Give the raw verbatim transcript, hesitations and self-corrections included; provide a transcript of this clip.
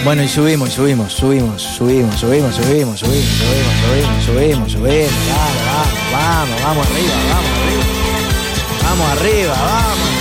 Bueno, y subimos, subimos, subimos, subimos, subimos, subimos, subimos, subimos, subimos, subimos, subimos, vamos, vamos, vamos, vamos arriba, vamos arriba, vamos arriba, vamos.